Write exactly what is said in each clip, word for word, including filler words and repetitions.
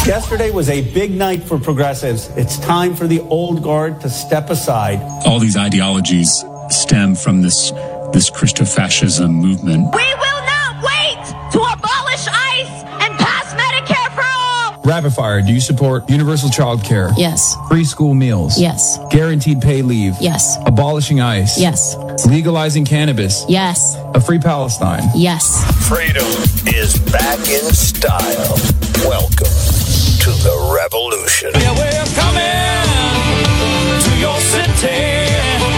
Yesterday was a big night for progressives. It's time for the old guard to step aside. All these ideologies stem from this this Christofascism movement. We will not wait to abolish ICE and pass Medicare for all. Rapid fire, do you support universal child care? Yes. Free school meals? Yes. Guaranteed paid leave? Yes. Abolishing ICE? Yes. Legalizing cannabis? Yes. A free Palestine? Yes. Freedom is back in style. Welcome to the revolution. Yeah, we're coming to your city.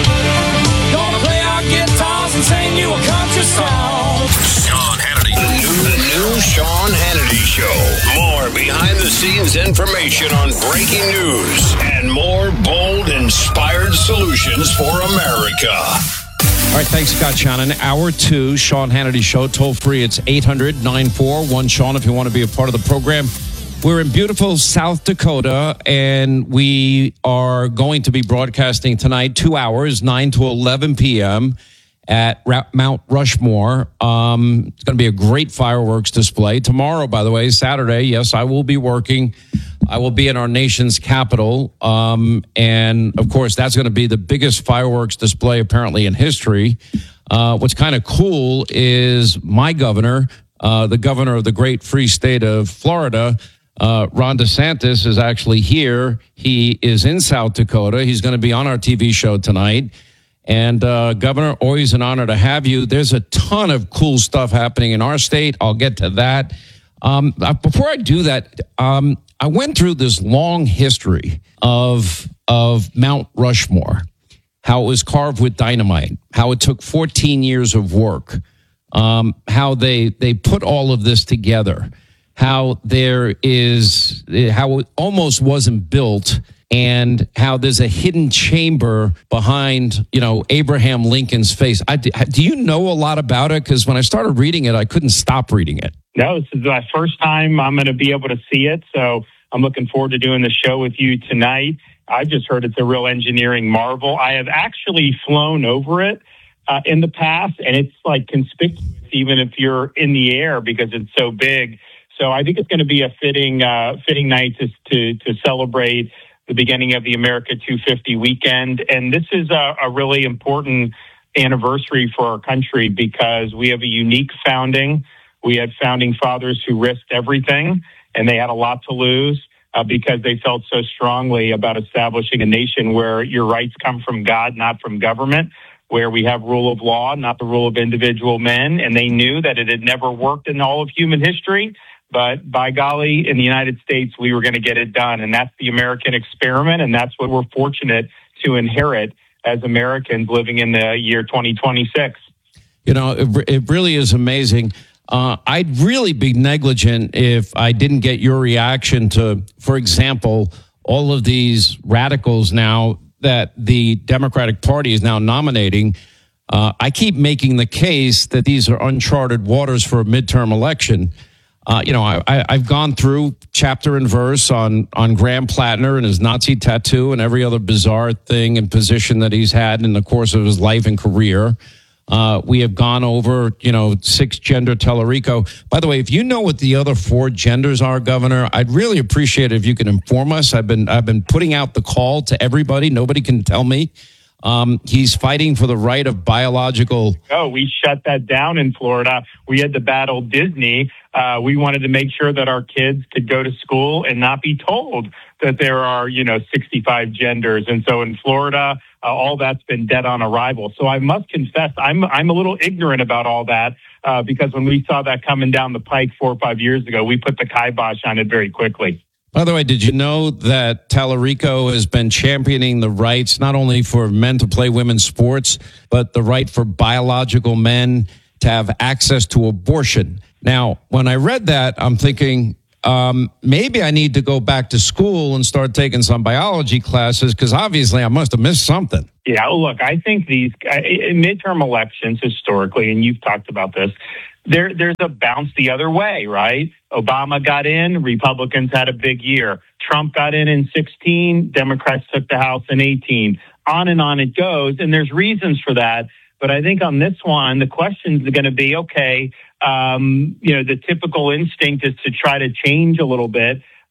Gonna play our guitars and sing you a country song. Sean Hannity. The new, the new Sean Hannity Show. More behind-the-scenes information on breaking news and more bold, inspired solutions for America. All right, thanks, Scott Shannon. Hour two, Sean Hannity Show. Toll free, it's eight hundred, nine four one, Sean if you want to be a part of the program. We're in beautiful South Dakota, and we are going to be broadcasting tonight, two hours, nine to eleven p.m. at Mount Rushmore. Um, it's going to be a great fireworks display. Tomorrow, by the way, Saturday, yes, I will be working. I will be in our nation's capital. Um, and, of course, that's going to be the biggest fireworks display apparently in history. Uh, what's kind of cool is my governor, uh, the governor of the great free state of Florida, uh, Ron DeSantis, is actually here. He is in South Dakota. He's going to be on our T V show tonight. And, uh, Governor, always an honor to have you. There's a ton of cool stuff happening in our state. I'll get to that. Um, before I do that, um, I went through this long history of of Mount Rushmore, how it was carved with dynamite, how it took fourteen years of work, um, how they they put all of this together, how there is how it almost wasn't built, and how there's a hidden chamber behind, you know, Abraham Lincoln's face. I, do you know a lot about it? Because when I started reading it, I couldn't stop reading it. No, this is my first time I'm going to be able to see it, so I'm looking forward to doing the show with you tonight. I've just heard it's a real engineering marvel. I have actually flown over it uh, in the past, and it's like conspicuous even if you're in the air because it's so big. So I think it's going to be a fitting uh, fitting night to, to to celebrate the beginning of the America two fifty weekend. And this is a, a really important anniversary for our country because we have a unique founding. We had founding fathers who risked everything, and they had a lot to lose uh, because they felt so strongly about establishing a nation where your rights come from God, not from government, where we have rule of law, not the rule of individual men. And they knew that it had never worked in all of human history. But by golly, in the United States, we were going to get it done. And that's the American experiment. And that's what we're fortunate to inherit as Americans living in the year twenty twenty-six. You know, it, it really is amazing. Uh, I'd really be negligent if I didn't get your reaction to, for example, all of these radicals now that the Democratic Party is now nominating. Uh, I keep making the case that these are uncharted waters for a midterm election. Uh, you know, I, I, I've gone through chapter and verse on, on Graham Plattner and his Nazi tattoo and every other bizarre thing and position that he's had in the course of his life and career. Uh, we have gone over, you know, six gender Tellerico. By the way, if you know what the other four genders are, Governor, I'd really appreciate it if you can inform us. I've been I've been putting out the call to everybody. Nobody can tell me. Um, he's fighting for the right of biological. Oh, we shut that down in Florida. We had to battle Disney. Uh, we wanted to make sure that our kids could go to school and not be told that there are, you know, sixty-five genders. And so in Florida, uh, all that's been dead on arrival. So I must confess, I'm I'm a little ignorant about all that uh, because when we saw that coming down the pike four or five years ago, we put the kibosh on it very quickly. By the way, did you know that Tallarico has been championing the rights not only for men to play women's sports, but the right for biological men to have access to abortion? Now, when I read that, I'm thinking, um, maybe I need to go back to school and start taking some biology classes because obviously I must have missed something. Yeah, look, I think these uh, midterm elections historically, and you've talked about this, There, there's a bounce the other way, right? Obama got in, Republicans had a big year. Trump got in in sixteen, Democrats took the House in eighteen. On and on it goes, and there's reasons for that. But I think on this one, the questions are going to be, okay, um, you know, the typical instinct is to try to change a little bit.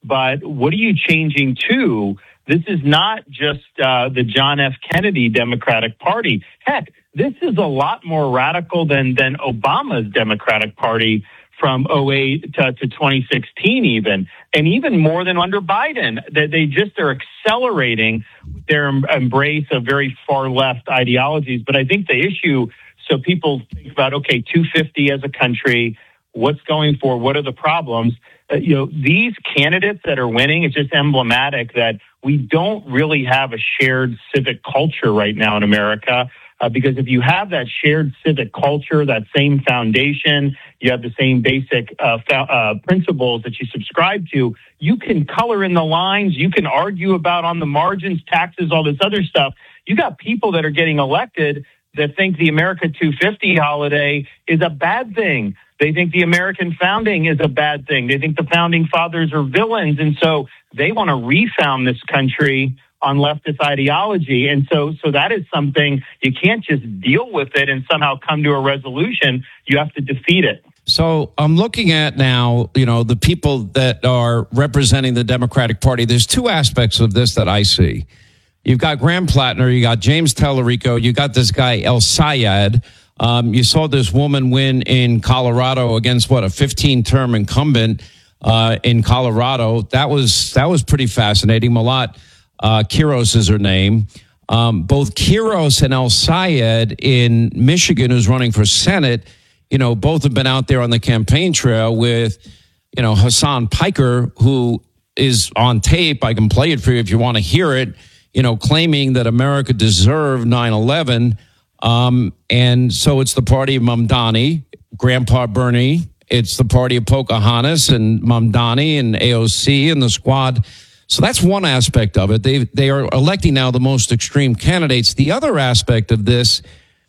but what are you changing to? This is not just uh, the John F. Kennedy Democratic Party. Heck, this is a lot more radical than, than Obama's Democratic Party from oh eight to, to twenty sixteen even, and even more than under Biden. That they just are accelerating their embrace of very far-left ideologies. But I think the issue, so people think about, okay, two fifty as a country, what's going for, what are the problems? Uh, you know, these candidates that are winning, it's just emblematic that we don't really have a shared civic culture right now in America. Uh, because if you have that shared civic culture, that same foundation, you have the same basic uh, fa- uh, principles that you subscribe to, you can color in the lines, you can argue about on the margins, taxes, all this other stuff. You got people that are getting elected that think the America two fifty holiday is a bad thing. They think the American founding is a bad thing. They think the founding fathers are villains. And so they want to refound this country on leftist ideology. And so so that is something you can't just deal with it and somehow come to a resolution. You have to defeat it. So I'm looking at now, you know, the people that are representing the Democratic Party. There's two aspects of this that I see. You've got Graham Plattner, you got James Tallarico, you got this guy El Sayed. Um, you saw this woman win in Colorado against what, a fifteen-term incumbent uh, in Colorado. That was that was pretty fascinating. Malat uh, Quiros is her name. Um, both Quiros and El Sayed in Michigan, who's running for Senate, you know, both have been out there on the campaign trail with, you know, Hassan Piker, who is on tape. I can play it for you if you want to hear it, you know, claiming that America deserved nine eleven. Um, and so it's the party of Mamdani, Grandpa Bernie. It's the party of Pocahontas and Mamdani and A O C and the squad. So that's one aspect of it. They they are electing now the most extreme candidates. The other aspect of this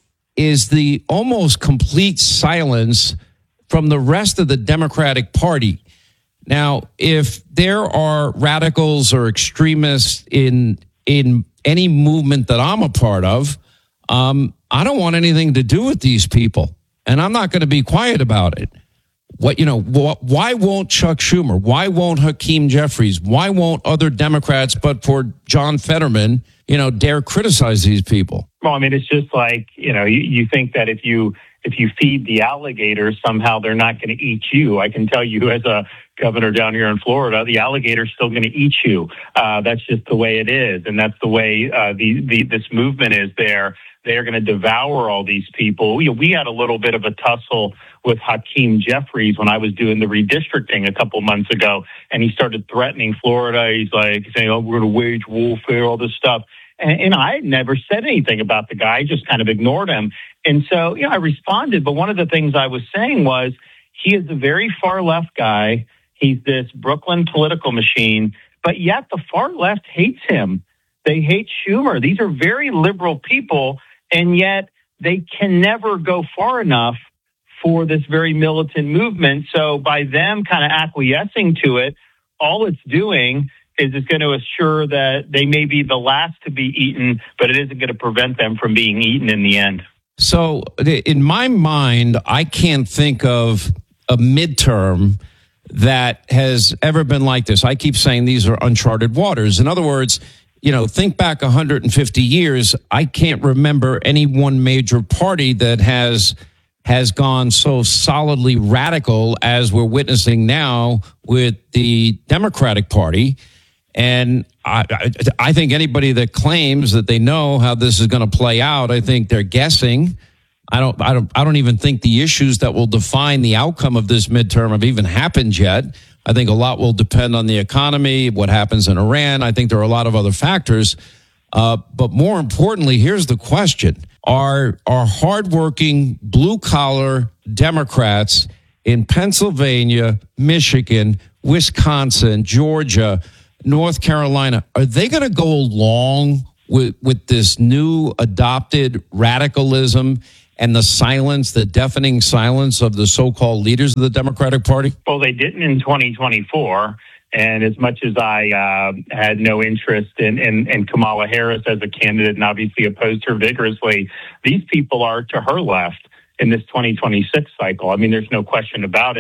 is the almost complete silence from the rest of the Democratic Party. Now, if there are radicals or extremists in in any movement that I'm a part of, um, I don't want anything to do with these people, and I'm not going to be quiet about it. What, you know, wh- why won't Chuck Schumer? Why won't Hakeem Jeffries? Why won't other Democrats, but for John Fetterman, you know, dare criticize these people? Well, I mean, it's just like, you know, you, you think that if you if you feed the alligators, somehow they're not going to eat you. I can tell you as a governor down here in Florida, the alligator's still going to eat you. Uh, that's just the way it is. And that's the way uh, the, the this movement is there. They're going to devour all these people. You know, we had a little bit of a tussle with Hakeem Jeffries when I was doing the redistricting a couple months ago, and he started threatening Florida. He's like saying, oh, we're going to wage warfare, all this stuff. And, and I never said anything about the guy. I just kind of ignored him. And so, you know, I responded. But one of the things I was saying was he is a very far left guy. He's this Brooklyn political machine, but yet the far left hates him. They hate Schumer. These are very liberal people, and yet they can never go far enough for this very militant movement. So by them kind of acquiescing to it, all it's doing is it's going to assure that they may be the last to be eaten, but it isn't going to prevent them from being eaten in the end. So in my mind, I can't think of a midterm that has ever been like this. I keep saying these are uncharted waters. In other words, you know, think back one hundred fifty years. I can't remember any one major party that has has gone so solidly radical as we're witnessing now with the Democratic Party. And I, I, I think anybody that claims that they know how this is going to play out, I think they're guessing. I don't, I don't, I don't even think the issues that will define the outcome of this midterm have even happened yet. I think a lot will depend on the economy, what happens in Iran. I think there are a lot of other factors. Uh, but more importantly, here's the question. Are, are hardworking blue-collar Democrats in Pennsylvania, Michigan, Wisconsin, Georgia, North Carolina, are they going to go along with, with this new adopted radicalism and the silence, the deafening silence of the so-called leaders of the Democratic Party? Well, they didn't in twenty twenty-four. And as much as I uh, had no interest in, in, in Kamala Harris as a candidate and obviously opposed her vigorously, these people are to her left in this twenty twenty-six cycle. I mean, there's no question about it.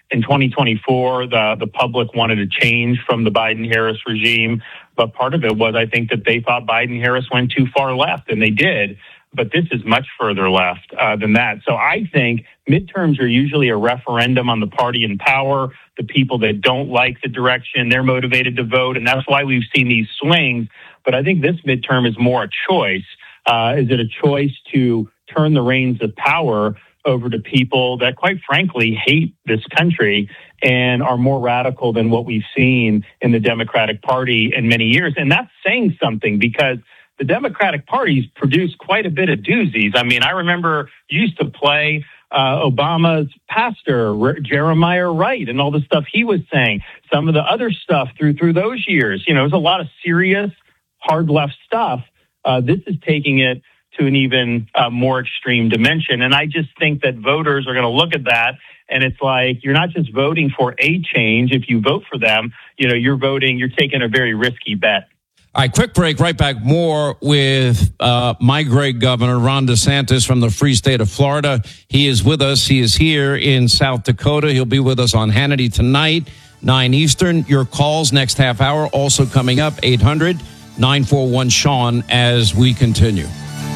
in twenty twenty-four, the, the public wanted a change from the Biden-Harris regime. But part of it was, I think, that they thought Biden-Harris went too far left, and they did. But this is much further left uh, than that. So I think midterms are usually a referendum on the party in power, the people that don't like the direction, they're motivated to vote, and that's why we've seen these swings. But I think this midterm is more a choice. Uh, is it a choice to turn the reins of power over to people that, quite frankly, hate this country and are more radical than what we've seen in the Democratic Party in many years? And that's saying something, because the Democratic Party's produced quite a bit of doozies. I mean, I remember you used to play uh, Obama's pastor, R- Jeremiah Wright, and all the stuff he was saying. Some of the other stuff through through those years, you know, it was a lot of serious, hard left stuff. Uh, this is taking it to an even uh, more extreme dimension. And I just think that voters are going to look at that, and it's like, you're not just voting for a change. If you vote for them, you know, you're voting, you're taking a very risky bet. All right, quick break. Right back. More with uh, my great governor, Ron DeSantis from the free state of Florida. He is with us. He is here in South Dakota. He'll be with us on Hannity tonight, nine Eastern. Your calls next half hour also coming up, eight hundred, nine four one, Sean, as we continue.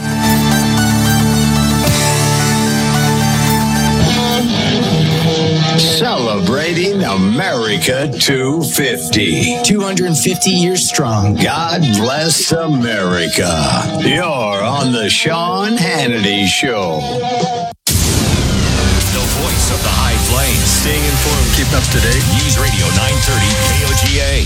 Celebrating America two fifty. two hundred fifty years strong. God bless America. You're on the Sean Hannity Show. The voice of the High Plains. Staying informed, keeping up to date. News Radio nine thirty K O G A.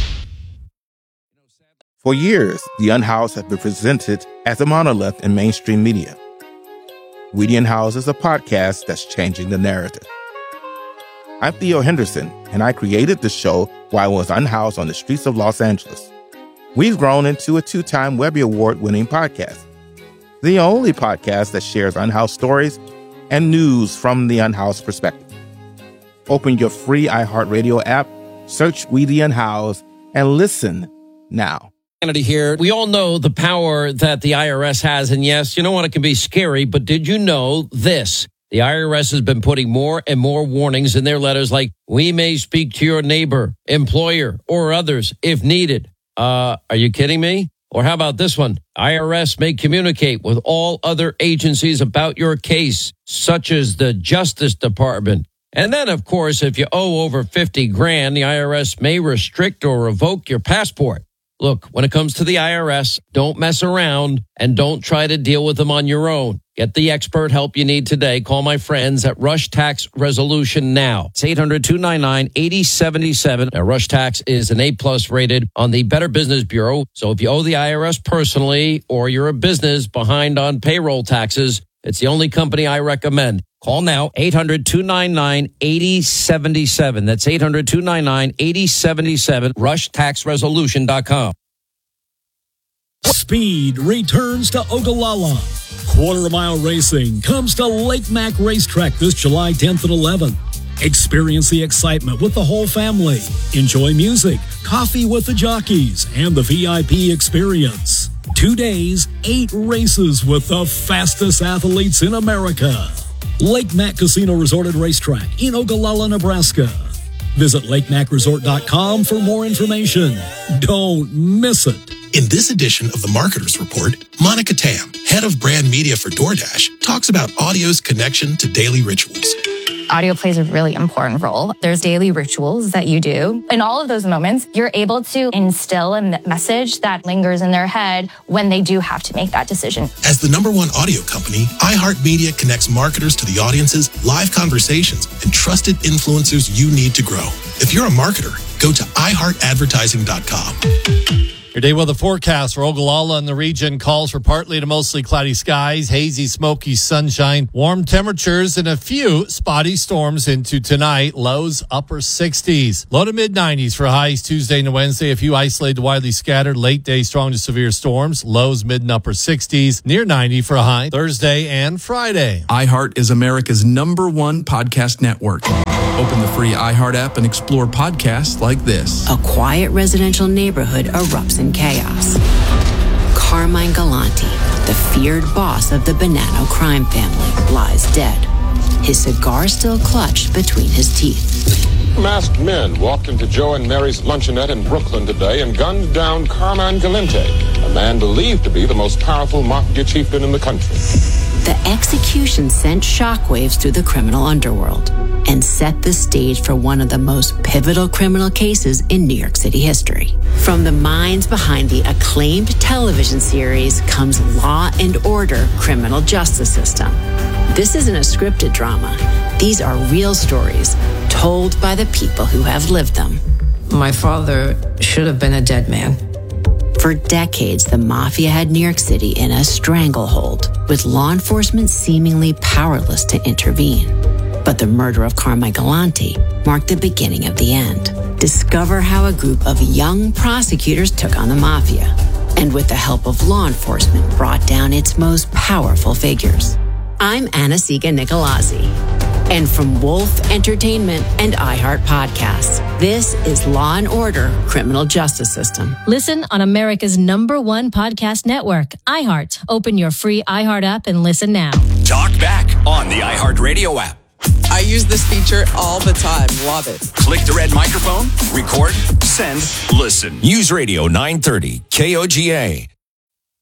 For years, the Unhoused have been presented as a monolith in mainstream media. We the Unhoused is a podcast that's changing the narrative. I'm Theo Henderson, and I created the show while I was unhoused on the streets of Los Angeles. We've grown into a two-time Webby Award-winning podcast, the only podcast that shares unhoused stories and news from the unhoused perspective. Open your free iHeartRadio app, search We the Unhoused, and listen now. Kennedy here. We all know the power that the I R S has, and yes, you know what, it can be scary, but did you know this? The I R S has been putting more and more warnings in their letters like, we may speak to your neighbor, employer, or others if needed. Uh, are you kidding me? Or how about this one? I R S may communicate with all other agencies about your case, such as the Justice Department. And then, of course, if you owe over fifty grand, the I R S may restrict or revoke your passport. Look, when it comes to the I R S, don't mess around and don't try to deal with them on your own. Get the expert help you need today. Call my friends at Rush Tax Resolution now. It's eight hundred, two nine nine, eight oh seven seven. Now, Rush Tax is an A-plus rated on the Better Business Bureau. So if you owe the I R S personally or you're a business behind on payroll taxes, it's the only company I recommend. Call now, eight hundred, two nine nine, eight oh seven seven. That's eight hundred, two nine nine, eight oh seven seven, rush tax resolution dot com. Speed returns to Ogallala. Quarter mile racing comes to Lake Mac Racetrack this July tenth and eleventh. Experience the excitement with the whole family. Enjoy music, coffee with the jockeys, and the V I P experience. Two days, eight races with the fastest athletes in America. Lake Mac Casino Resort and Racetrack in Ogallala, Nebraska. Visit lake mac resort dot com for more information. Don't miss it. In this edition of the Marketers Report, Monica Tam, head of brand media for DoorDash, talks about audio's connection to daily rituals. Audio plays a really important role. There's daily rituals that you do. In all of those moments, you're able to instill a message that lingers in their head when they do have to make that decision. As the number one audio company, iHeartMedia connects marketers to the audiences, live conversations, and trusted influencers you need to grow. If you're a marketer, go to i heart advertising dot com. Your day weather forecast for Ogallala and the region calls for partly to mostly cloudy skies, hazy, smoky sunshine, warm temperatures, and a few spotty storms into tonight. Lows upper sixties. Low to mid nineties for highs Tuesday and Wednesday. A few isolated, widely scattered, late day strong to severe storms. Lows mid and upper sixties. Near ninety for a high Thursday and Friday. iHeart is America's number one podcast network. Open the free iHeart app and explore podcasts like this. A quiet residential neighborhood erupts in chaos. Carmine Galante, the feared boss of the Bonanno crime family, lies dead. his cigar still clutched between his teeth. Masked men walked into Joe and Mary's luncheonette in Brooklyn today and gunned down Carmine Galante, a man believed to be the most powerful mafia chieftain in the country. The execution sent shockwaves through the criminal underworld and set the stage for one of the most pivotal criminal cases in New York City history. From the minds behind the acclaimed television series comes Law and Order: Criminal Justice System. This isn't a scripted drama. These are real stories told by the people who have lived them. My father should have been a dead man. For decades, the mafia had New York City in a stranglehold, with law enforcement seemingly powerless to intervene. But the murder of Carmine Galante marked the beginning of the end. Discover how a group of young prosecutors took on the mafia, and with the help of law enforcement, brought down its most powerful figures. I'm Anna-Sigga Nicolazzi. And from Wolf Entertainment and iHeart Podcasts, this is Law and Order: Criminal Justice System. Listen on America's number one podcast network, iHeart. Open your free iHeart app and listen now. Talk back on the iHeartRadio app. I use this feature all the time. Love it. Click the red microphone, record, send, listen. News Radio nine thirty, K O G A.